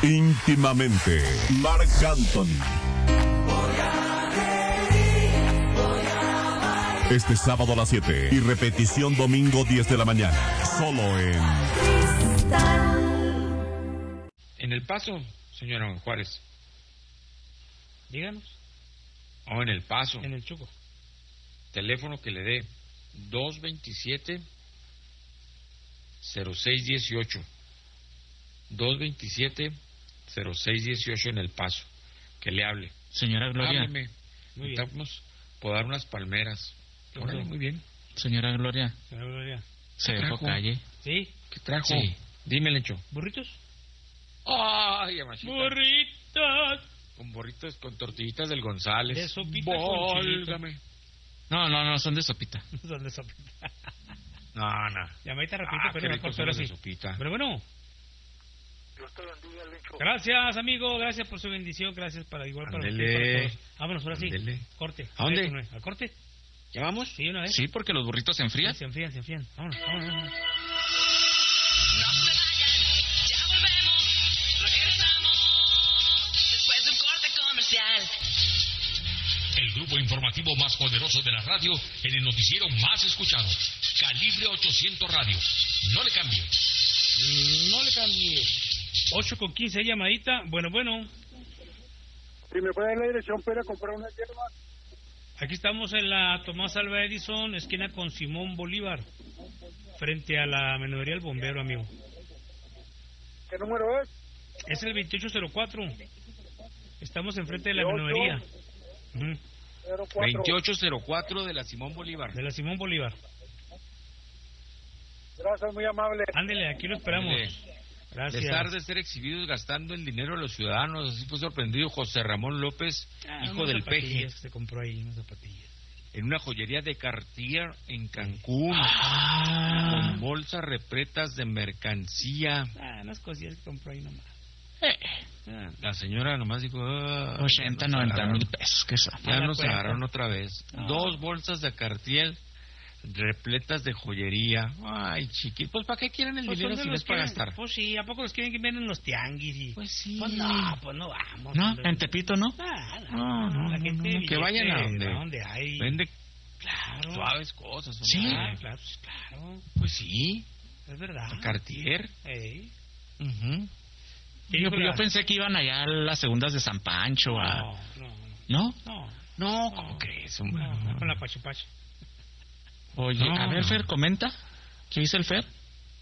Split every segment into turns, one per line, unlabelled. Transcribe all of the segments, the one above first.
Íntimamente, Marc Anthony. Este sábado a las 7 y repetición domingo 10 de la mañana. Solo
en El Paso, señora Juárez.
Díganos.
O en El Paso.
En el Chuco.
Teléfono que le dé 227-0618. 227-0618 en El Paso. Que le hable.
Señora Gloria.
Hábleme.
Muy bien.
Necesitamos podar unas palmeras. Órale, muy bien.
Señora Gloria.
Señora Gloria.
Se dejó calle.
¿Sí?
¿Qué trajo?
Sí.
Dime, Lencho.
¿Burritos?
¡Ay, amachita!
¡Burritos!
Con burritos, con tortillitas del González.
De sopita con chilito.
Válgame.
No, son de sopita.
Son de sopita.
No.
Llamadita rapidito,
Qué
pero
ricos
mejor,
son
pero
los de
sí.
sopita.
Pero bueno.
Dios te bendiga, Lencho.
Gracias, amigo. Gracias por su bendición. Gracias para igual para usted,
Ándele.
para todos. Vámonos, ahora sí.
Ándele.
Corte.
¿A dónde?
¿Al corte?
¿Ya vamos?
Sí, una vez.
Sí, porque los burritos se enfrían.
Sí, se enfrían. Vámonos.
No se vayan, ya volvemos, regresamos después de un corte comercial.
El grupo informativo más poderoso de la radio en el noticiero más escuchado. Calibre 800 Radio. No le cambie.
No le cambie. 8:15, llamadita. Bueno.
Si me puede dar la dirección para ir a comprar unas hierbas.
Aquí estamos en la Tomás Alva Edison, esquina con Simón Bolívar, frente a la menudería El Bombero, amigo.
¿Qué número es?
Es el 2804. Estamos enfrente de la menudería.
04.
2804 de la Simón Bolívar.
De la Simón Bolívar.
Gracias, muy amable.
Ándele, aquí lo esperamos.
Ándele.
Gracias.
Pesar de ser exhibidos gastando el dinero de los ciudadanos, así fue sorprendido José Ramón López, hijo
Unas
del
zapatillas
Peje,
que se compró ahí, unas zapatillas.
en una joyería de Cartier en Cancún, con bolsas repletas de mercancía.
Unas cosillas que compró ahí nomás.
La señora nomás dijo...
80, 90 mil pesos, ¿qué son?
Ya
la
nos
cuenta.
agarraron otra vez. 2 bolsas de Cartier repletas de joyería. Ay, chiqui, pues ¿para qué quieren el dinero si no es para gastar?
Pues sí, ¿a poco los quieren que vienen los tianguis? Y...
Pues sí.
Pues no vamos.
¿No?
hombre.
¿En Tepito no?
No,
La gente de
que vayan a
billete,
donde,
donde hay.
vende
Claro.
suaves cosas.
Sí.
hombre.
Claro, pues claro.
Pues sí,
Es verdad.
Cartier.
Ey.
Ujú.
Yo pensé que iban allá a las segundas de San Pancho. ¿No?
No, ¿cómo crees, hombre?
No, con la pachipachi.
Oye,
No,
a ver,
no.
Fer, comenta. ¿Qué dice el Fer?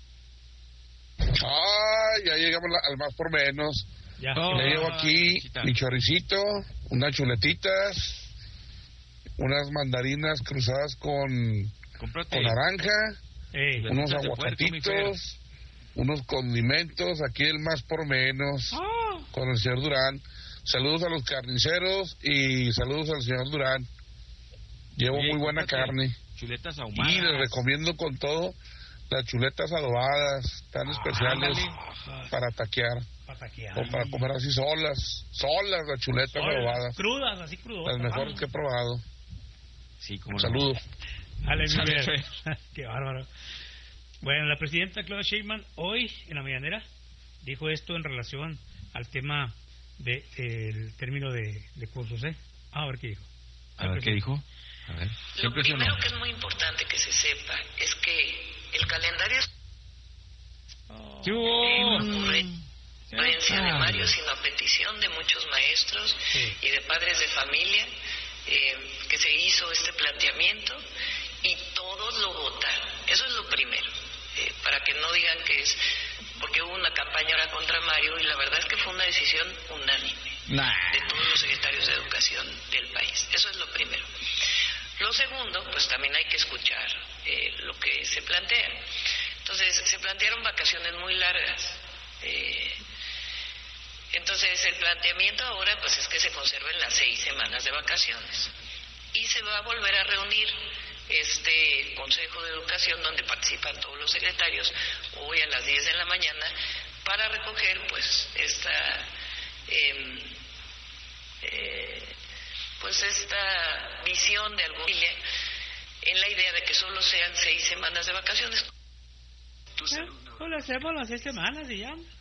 Ay, ya llegamos al más por menos.
Ya.
Oh.
Ya llevo aquí
Chita.
mi choricito, unas chuletitas, unas mandarinas cruzadas con
Cómprate.
naranja,
Ey.
unos
Chuletitas de puerco, mi Fer.
aguacatitos, unos condimentos, aquí el más por menos, con el señor Durán. Saludos a los carniceros y saludos al señor Durán. Llevo
Oye,
muy buena
cómprate
carne.
Chuletas ahumadas.
Y les recomiendo con todo las chuletas adobadas, tan especiales para taquear
Pataquear.
o para comer así solas las chuletas adobadas,
Crudas, así crudas.
las mejores que he probado.
Sí, como
Saludos.
Ale,
Sale,
mi
Fer.
Qué bárbaro. Bueno, la presidenta Claudia Sheinbaum hoy en la mañanera dijo esto en relación al tema del término de cursos, ¿eh? A ver qué dijo.
A ver, ¿qué dijo? A ver.
Lo
Siempre se
primero que es muy importante que se sepa es que el calendario es
¿Qué hubo?
ocurrencia de Mario, sino a petición de muchos maestros
Sí.
y de padres de familia que se hizo este planteamiento y todos lo votaron. Eso es lo primero, para que no digan que es porque hubo una campaña ahora contra Mario y la verdad es que fue una decisión unánime de todos los secretarios de educación del país. Eso es lo primero. Lo segundo, pues también hay que escuchar lo que se plantea. Entonces, se plantearon vacaciones muy largas. Entonces, el planteamiento ahora pues es que se conserven las 6 semanas de vacaciones. Y se va a volver a reunir este Consejo de Educación donde participan todos los secretarios hoy a las 10 de la mañana para recoger pues esta visión de alguna familia en la idea de que solo sean 6 semanas de vacaciones.
Pues le hacemos las 6 semanas y ya.